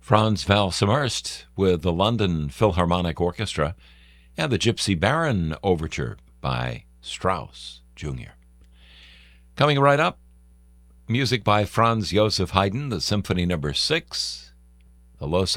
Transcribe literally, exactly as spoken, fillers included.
Franz Valsemmerst with the London Philharmonic Orchestra and the Gypsy Baron Overture by Strauss Junior Coming right up, music by Franz Joseph Haydn, the Symphony Number Six, the Los